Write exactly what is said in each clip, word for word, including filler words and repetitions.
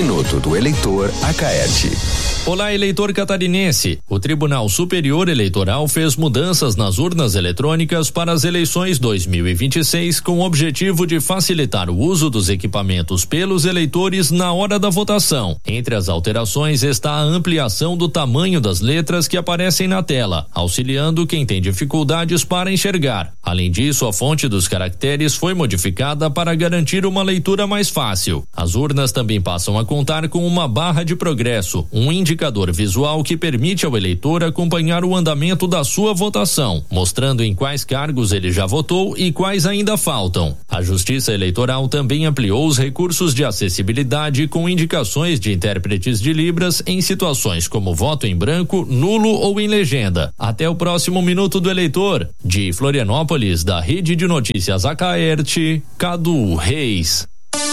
Minuto do Eleitor Acaerte. Olá, eleitor catarinense. O Tribunal Superior Eleitoral fez mudanças nas urnas eletrônicas para as eleições dois mil e vinte e seis com o objetivo de facilitar o uso dos equipamentos pelos eleitores na hora da votação. Entre as alterações está a ampliação do tamanho das letras que aparecem na tela, auxiliando quem tem dificuldades para enxergar. Além disso, a fonte dos caracteres foi modificada para garantir uma leitura mais fácil. As urnas também passam a contar com uma barra de progresso, um indicador indicador visual que permite ao eleitor acompanhar o andamento da sua votação, mostrando em quais cargos ele já votou e quais ainda faltam. A Justiça Eleitoral também ampliou os recursos de acessibilidade com indicações de intérpretes de Libras em situações como voto em branco, nulo ou em legenda. Até o próximo Minuto do Eleitor. De Florianópolis, da Rede de Notícias Acaerte, Cadu Reis.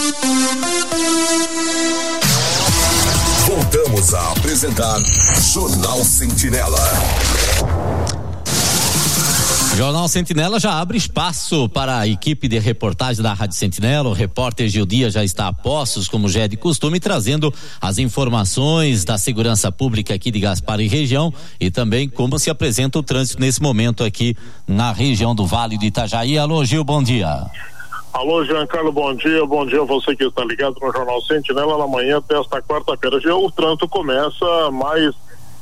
Voltamos a apresentar Jornal Sentinela. Jornal Sentinela já abre espaço para a equipe de reportagem da Rádio Sentinela. O repórter Gil Dias já está a postos, como já é de costume, trazendo as informações da segurança pública aqui de Gaspar e região e também como se apresenta o trânsito nesse momento aqui na região do Vale do Itajaí. Alô, Gil, bom dia. Alô, Giancarlo, bom dia, bom dia a você que está ligado no Jornal Sentinela na manhã desta quarta-feira. Já o trânsito começa mais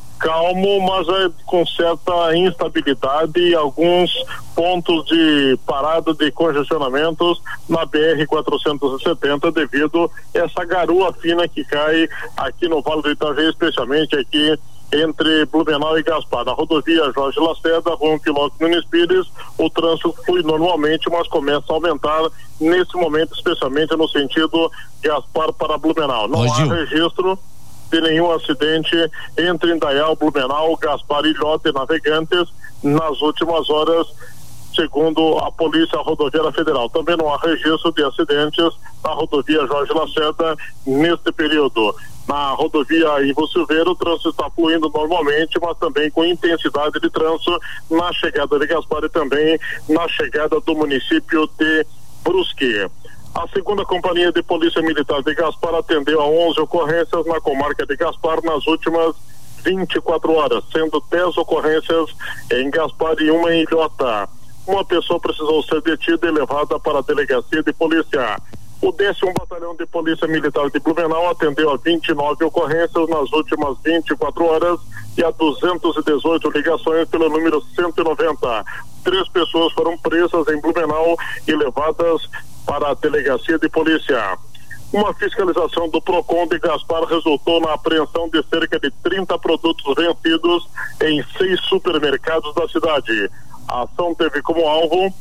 calmo, mas é com certa instabilidade e alguns pontos de parada de congestionamentos na B R quatrocentos e setenta devido a essa garoa fina que cai aqui no Vale do Itajaí, especialmente aqui entre Blumenau e Gaspar. Na rodovia Jorge Lacerda, Rua um quilômetro Nunes Pires, o trânsito flui normalmente, mas começa a aumentar nesse momento, especialmente no sentido Gaspar para Blumenau. Não Oi, há Gil. registro de nenhum acidente entre Indaial, Blumenau, Gaspar, Ilhote e Navegantes nas últimas horas, segundo a Polícia Rodoviária Federal. Também não há registro de acidentes na rodovia Jorge Lacerda neste período. Na rodovia Ivo Silveira, o trânsito está fluindo normalmente, mas também com intensidade de trânsito na chegada de Gaspar e também na chegada do município de Brusque. A segunda companhia de polícia militar de Gaspar atendeu a onze ocorrências na comarca de Gaspar nas últimas vinte e quatro horas, sendo dez ocorrências em Gaspar e uma em Ilhota. Uma pessoa precisou ser detida e levada para a delegacia de polícia. O décimo Batalhão de Polícia Militar de Blumenau atendeu a vinte e nove ocorrências nas últimas vinte e quatro horas e a duzentas e dezoito ligações pelo número cento e noventa. Três pessoas foram presas em Blumenau e levadas para a delegacia de polícia. Uma fiscalização do Procon de Gaspar resultou na apreensão de cerca de trinta produtos vencidos em seis supermercados da cidade. A ação teve como alvo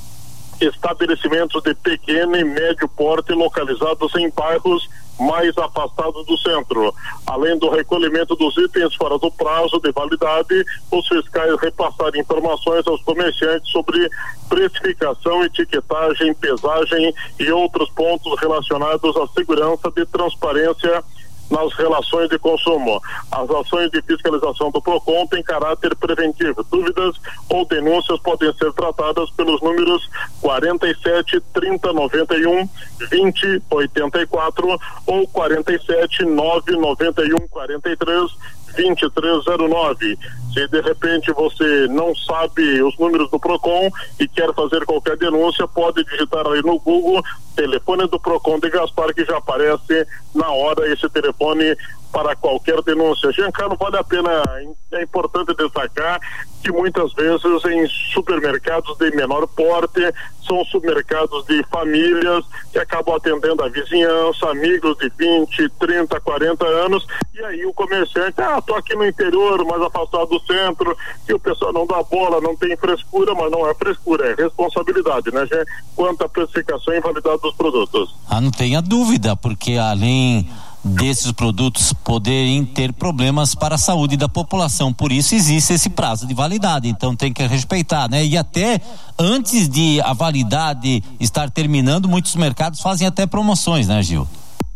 estabelecimentos de pequeno e médio porte localizados em bairros mais afastados do centro. Além do recolhimento dos itens fora do prazo de validade, os fiscais repassaram informações aos comerciantes sobre precificação, etiquetagem, pesagem e outros pontos relacionados à segurança de transparência nas relações de consumo. As ações de fiscalização do Procon têm caráter preventivo. Dúvidas ou denúncias podem ser tratadas pelos números quarenta e sete, trinta, noventa e um, vinte, oitenta e quatro ou quarenta e sete, nove, noventa e um, quarenta e três, vinte e três zero nove. Se de repente você não sabe os números do Procon e quer fazer qualquer denúncia, pode digitar aí no Google telefone do Procon de Gaspar, que já aparece na hora esse telefone para qualquer denúncia. Giancarlo, vale a pena, é importante destacar que muitas vezes em supermercados de menor porte, são supermercados de famílias que acabam atendendo a vizinhança, amigos de vinte, trinta, quarenta anos, e aí o comerciante, ah, tô aqui no interior, mais afastado do centro, e o pessoal não dá bola, não tem frescura, mas não é frescura, é responsabilidade, né, gente? Quanto à precificação e validade dos produtos. Ah, não tenha dúvida, porque além desses produtos poderem ter problemas para a saúde da população, por isso existe esse prazo de validade, então tem que respeitar, né? E até antes de a validade estar terminando, muitos mercados fazem até promoções, né, Gil?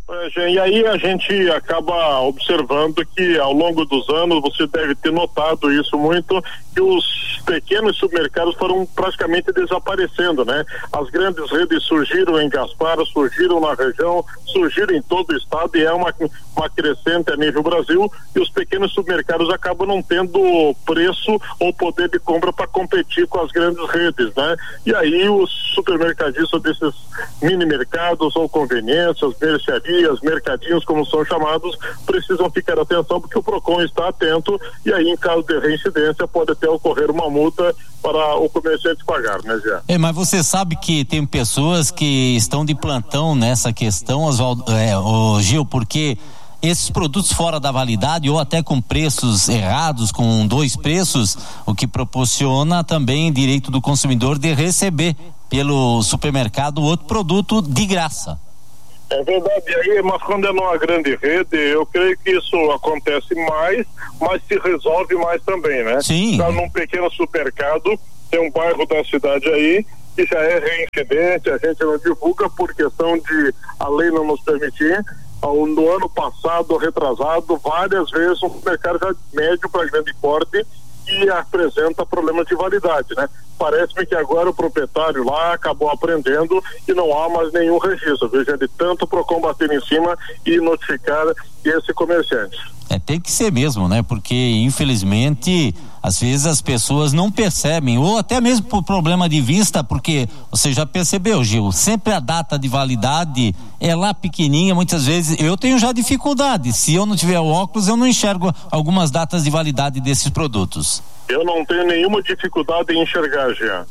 E aí a gente acaba observando que ao longo dos anos, você deve ter notado isso muito, que que os pequenos supermercados foram praticamente desaparecendo, né? As grandes redes surgiram em Gaspar, surgiram na região, surgiram em todo o estado e é uma, uma crescente a nível Brasil, e os pequenos supermercados acabam não tendo preço ou poder de compra para competir com as grandes redes, né? E aí os supermercadistas desses mini mercados ou conveniências, mercearias, mercadinhos, como são chamados, precisam ficar atenção, porque o PROCON está atento, e aí em caso de reincidência pode até ocorrer uma multa para o comerciante pagar, né, Zé? É, mas você sabe que tem pessoas que estão de plantão nessa questão, Oswaldo, é, o Gil, porque esses produtos fora da validade ou até com preços errados, com dois preços, o que proporciona também direito do consumidor de receber pelo supermercado outro produto de graça. É verdade, aí, mas quando é numa grande rede, eu creio que isso acontece mais, mas se resolve mais também, né? Sim. Tá num pequeno supermercado, tem um bairro da cidade aí, que já é reincidente, a gente não divulga por questão de a lei não nos permitir. No ano passado, retrasado, várias vezes um supermercado já médio para grande porte e apresenta problemas de validade, né? Parece-me que agora o proprietário lá acabou aprendendo e não há mais nenhum registro, veja, de tanto para combater em cima e notificar esse comerciante. É, tem que ser mesmo, né? Porque infelizmente às vezes as pessoas não percebem, ou até mesmo por problema de vista, porque você já percebeu, Gil, sempre a data de validade é lá pequenininha, muitas vezes eu tenho já dificuldade, se eu não tiver o óculos eu não enxergo algumas datas de validade desses produtos. Eu não tenho nenhuma dificuldade em enxergar, já.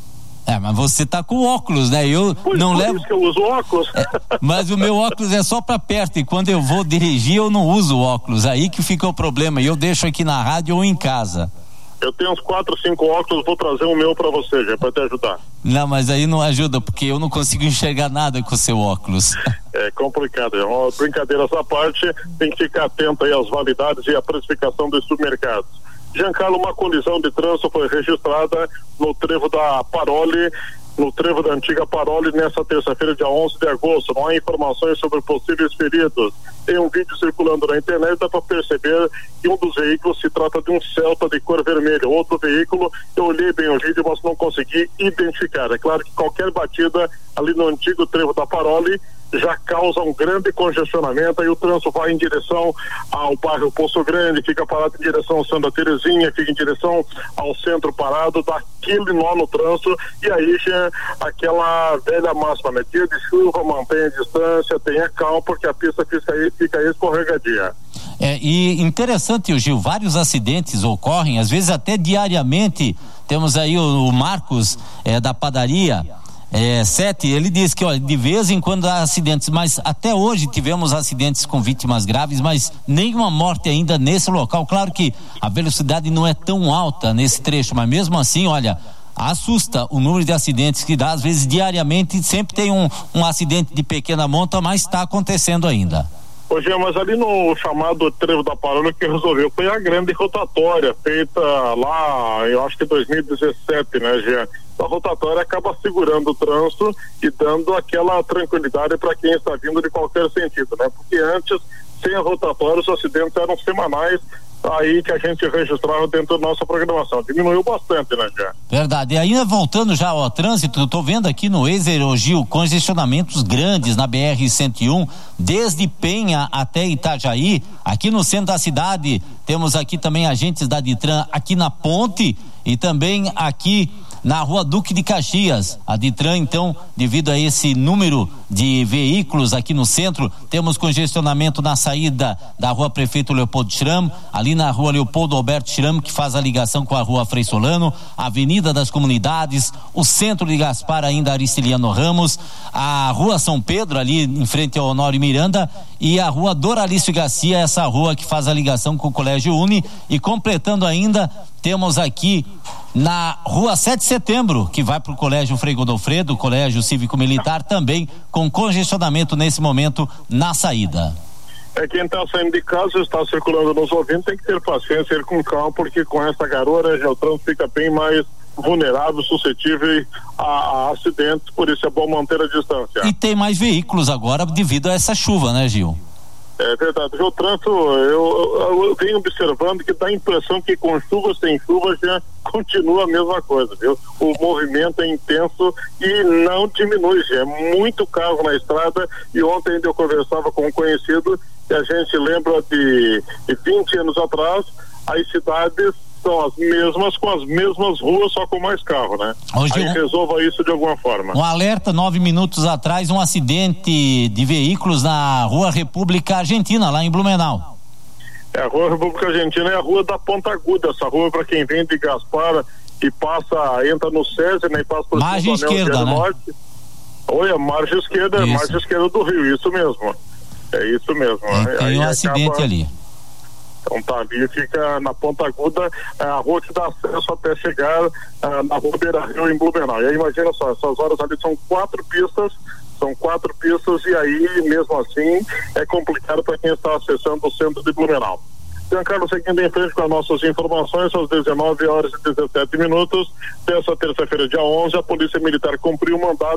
É, mas você tá com óculos, né? Eu pois não por levo. Isso que eu uso óculos. É, mas o meu óculos é só para perto e quando eu vou dirigir eu não uso óculos. Aí que fica o problema. E eu deixo aqui na rádio ou em casa. Eu tenho uns quatro, cinco óculos, vou trazer o meu para você, já, para te ajudar. Não, mas aí não ajuda, porque eu não consigo enxergar nada com o seu óculos. É complicado, é uma brincadeira essa parte, tem que ficar atento aí às validades e à precificação dos supermercados. Giancarlo, uma colisão de trânsito foi registrada no trevo da Paroli, no trevo da antiga Paroli, nessa terça-feira, dia onze de agosto. Não há informações sobre possíveis feridos. Tem um vídeo circulando na internet, dá para perceber que um dos veículos se trata de um Celta de cor vermelha. Outro veículo, eu olhei bem o vídeo, mas não consegui identificar. É claro que qualquer batida ali no antigo trevo da Paroli já causa um grande congestionamento, aí o trânsito vai em direção ao bairro Poço Grande, fica parado em direção ao Santa Terezinha, fica em direção ao centro parado, dá aquele nó no trânsito, e aí já aquela velha máxima, né? Dia de chuva, mantenha a distância, tenha calma, porque a pista fica, fica escorregadia. É, e interessante, Gil, vários acidentes ocorrem, às vezes até diariamente. Temos aí o, o Marcos é, da padaria É, sete, ele diz que, olha, de vez em quando há acidentes, mas até hoje tivemos acidentes com vítimas graves, mas nenhuma morte ainda nesse local. Claro que a velocidade não é tão alta nesse trecho, mas mesmo assim, olha, assusta o número de acidentes que dá, às vezes diariamente, sempre tem um, um acidente de pequena monta, mas está acontecendo ainda. Ô, Jean, mas ali no chamado trevo da Paroli, que resolveu foi a grande rotatória feita lá, eu acho que em dois mil e dezessete, né, Jean? A rotatória acaba segurando o trânsito e dando aquela tranquilidade para quem está vindo de qualquer sentido, né? Porque antes, sem a rotatória, os acidentes eram semanais, aí que a gente registrava dentro da nossa programação. Diminuiu bastante, né, já? Verdade. E ainda voltando já ao trânsito, eu tô vendo aqui no Waze, Gil, congestionamentos grandes na B R cento e um, desde Penha até Itajaí. Aqui no centro da cidade, temos aqui também agentes da Ditran aqui na ponte e também aqui na rua Duque de Caxias. A Ditran, então, devido a esse número de veículos aqui no centro, temos congestionamento na saída da rua Prefeito Leopoldo Schramm, ali na rua Leopoldo Alberto Schramm, que faz a ligação com a rua Frei Solano, a Avenida das Comunidades, o centro de Gaspar, ainda Aristiliano Ramos, a rua São Pedro, ali em frente ao Honório Miranda, e a rua Doralício Garcia, essa rua que faz a ligação com o Colégio Uni, e completando ainda, temos aqui na rua sete de setembro, que vai para o Colégio Frei Godofredo, Colégio Cívico Militar, também com congestionamento nesse momento na saída. É, quem está saindo de casa, está circulando nos ouvindo, tem que ter paciência, ir com calma, porque com essa garoa já o trânsito fica bem mais vulnerável, suscetível a, a acidentes, por isso é bom manter a distância. E tem mais veículos agora devido a essa chuva, né, Gil? É verdade, o trânsito, eu, eu, eu venho observando que dá a impressão que com chuva, sem chuva, já continua a mesma coisa, viu? O movimento é intenso e não diminui, é muito carro na estrada. E ontem ainda eu conversava com um conhecido e a gente lembra de, de vinte anos atrás, as cidades são as mesmas, com as mesmas ruas, só com mais carro, né? Hoje Aí um, resolva isso de alguma forma. Um alerta, nove minutos atrás, um acidente de veículos na Rua República Argentina, lá em Blumenau. É, a Rua República Argentina é a rua da Ponta Aguda, essa rua para quem vem de Gaspar e passa, entra no César, né, e passa por margem esquerda, né? Norte. Oi, a margem esquerda, isso. margem esquerda do Rio, isso mesmo. É isso mesmo. É, tem um acidente acaba... ali. Então tá, ali fica na Ponta Aguda, a rua que dá acesso até chegar uh, na Rua Beira Rio, em Blumenau. E aí imagina só, essas horas ali são quatro pistas, são quatro pistas e aí mesmo assim é complicado para quem está acessando o centro de Blumenau. Giancarlo, seguindo em frente com as nossas informações, às dezenove horas e dezessete minutos dessa terça-feira, dia onze, a Polícia Militar cumpriu o mandado